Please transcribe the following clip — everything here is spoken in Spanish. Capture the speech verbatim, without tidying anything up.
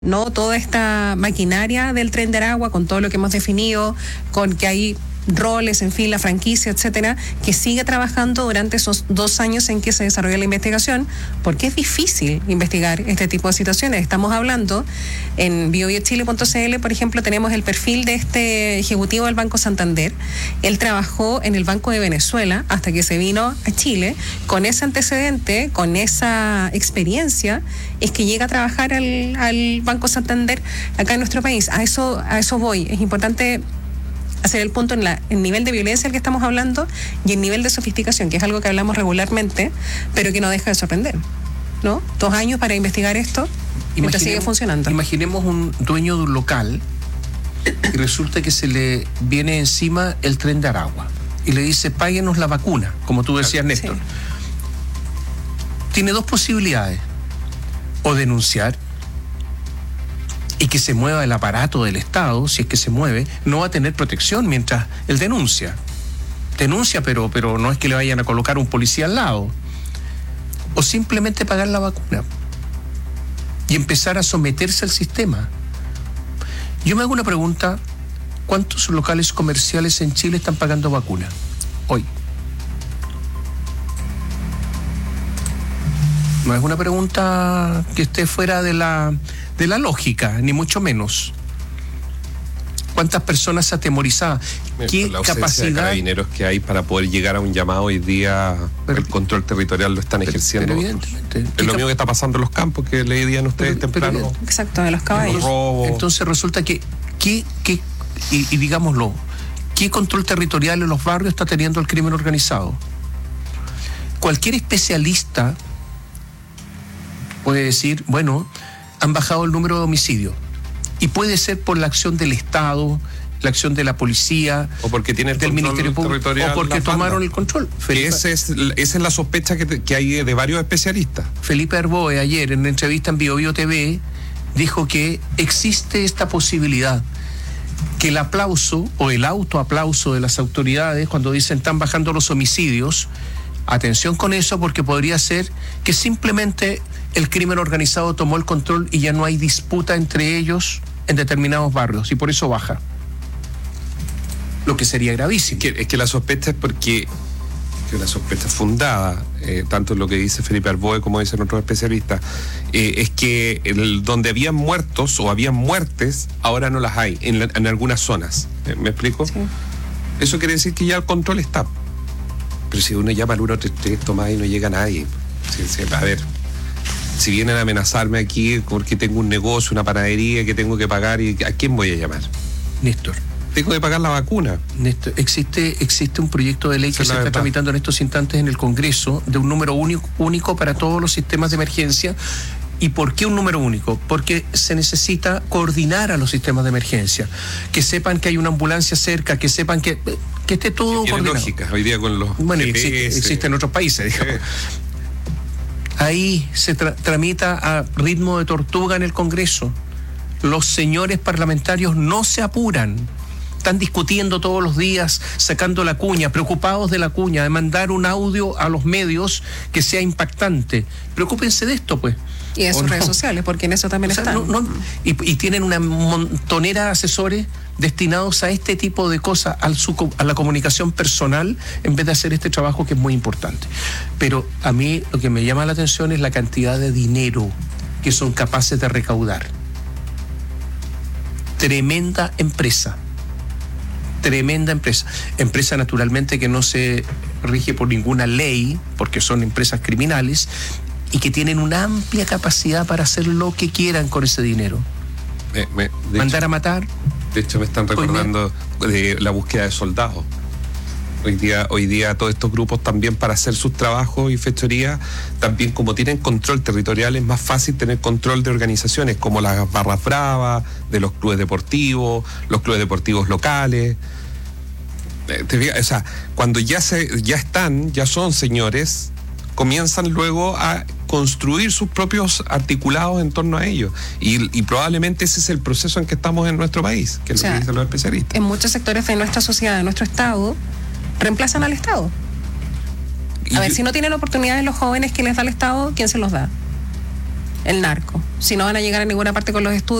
no toda esta maquinaria del Tren de Aragua, con todo lo que hemos definido, con que hay roles, en fin, la franquicia, etcétera, que sigue trabajando durante esos dos años en que se desarrolla la investigación, porque es difícil investigar este tipo de situaciones. Estamos hablando, en bio bio chile punto c l, por ejemplo, tenemos el perfil de este ejecutivo del Banco Santander. Él trabajó en el Banco de Venezuela hasta que se vino a Chile. Con ese antecedente, con esa experiencia, es que llega a trabajar al, al Banco Santander acá en nuestro país. A eso, a eso voy. Es importante hacer el punto en la, el nivel de violencia del que estamos hablando y el nivel de sofisticación, que es algo que hablamos regularmente, pero que no deja de sorprender, ¿no? Dos años para investigar esto mientras sigue funcionando. Imaginemos un dueño de un local y resulta que se le viene encima el Tren de Aragua y le dice, páguenos la vacuna, como tú decías, Néstor. Sí. Tiene dos posibilidades: o denunciar y que se mueva el aparato del Estado. Si es que se mueve, no va a tener protección mientras él denuncia. Denuncia, pero, pero no es que le vayan a colocar un policía al lado. O simplemente pagar la vacuna y empezar a someterse al sistema. Yo me hago una pregunta: ¿cuántos locales comerciales en Chile están pagando vacuna hoy? No es una pregunta que esté fuera de la, de la lógica, ni mucho menos. ¿Cuántas personas atemorizadas? ¿Qué la capacidad de carabineros que hay para poder llegar a un llamado hoy día? Pero, el control territorial lo están ejerciendo. Pero evidentemente. Es lo mismo que está pasando en los campos, que leían ustedes pero, temprano. Pero, exacto, de los caballos. Los robos. Entonces resulta que, que, que y, y digámoslo, ¿qué control territorial en los barrios está teniendo el crimen organizado? Cualquier especialista puede decir, bueno, han bajado el número de homicidios. Y puede ser por la acción del Estado, la acción de la policía, o porque tiene el del Ministerio Público, o porque tomaron el control. Felipe, ese es, esa es la sospecha que, te, que hay de varios especialistas. Felipe Arboe ayer en una entrevista en Bio Bio T V dijo que existe esta posibilidad, que el aplauso o el autoaplauso de las autoridades cuando dicen están bajando los homicidios, atención con eso, porque podría ser que simplemente el crimen organizado tomó el control y ya no hay disputa entre ellos en determinados barrios y por eso baja. Lo que sería gravísimo. Es que, es que la sospecha es porque, que la sospecha fundada, eh, tanto en lo que dice Felipe Arboe como dicen otros especialistas, eh, es que el, donde habían muertos o habían muertes, ahora no las hay en, la, en algunas zonas. ¿Me, me explico? Sí. Eso quiere decir que ya el control está. Pero si uno llama al uno tres tres, Tomás, y no llega nadie. Sí, sí, a ver, si vienen a amenazarme aquí porque tengo un negocio, una panadería que tengo que pagar, ¿y a quién voy a llamar? Néstor. Tengo que pagar la vacuna. Néstor, existe, existe un proyecto de ley que se está tramitando en estos instantes en el Congreso de un número único, único para todos los sistemas de emergencia. ¿Y por qué un número único? Porque se necesita coordinar a los sistemas de emergencia. Que sepan que hay una ambulancia cerca, que sepan que, que esté todo que coordinado. Lógica, hoy día con los bueno, existe, existe en otros países, digamos. Sí. Ahí se tra- tramita a ritmo de tortuga en el Congreso. Los señores parlamentarios no se apuran. Están discutiendo todos los días, sacando la cuña, preocupados de la cuña, de mandar un audio a los medios que sea impactante. Preocúpense de esto, pues. Y en sus no? redes sociales, porque en eso también o sea, están. No, no, y, y tienen una montonera de asesores destinados a este tipo de cosas, al su, a la comunicación personal, en vez de hacer este trabajo que es muy importante. Pero a mí lo que me llama la atención es la cantidad de dinero que son capaces de recaudar. Tremenda empresa. Tremenda empresa. Empresa naturalmente que no se rige por ninguna ley, porque son empresas criminales, y que tienen una amplia capacidad para hacer lo que quieran con ese dinero. Me, me, Mandar hecho, a matar. De hecho me están recordando de la búsqueda de soldados. Hoy día, hoy día todos estos grupos también, para hacer sus trabajos y fechorías, también como tienen control territorial, es más fácil tener control de organizaciones como las barras bravas, de los clubes deportivos, los clubes deportivos locales. Te fijas, o sea, cuando ya se, ya están, ya son señores, comienzan luego a construir sus propios articulados en torno a ellos. Y, y probablemente ese es el proceso en que estamos en nuestro país, que es o sea, lo que dicen los especialistas. En muchos sectores de nuestra sociedad, de nuestro Estado, reemplazan al Estado. A y ver, yo, si no tienen oportunidades los jóvenes que les da el Estado, ¿quién se los da? El narco. si no van a llegar a ninguna parte con los estudios.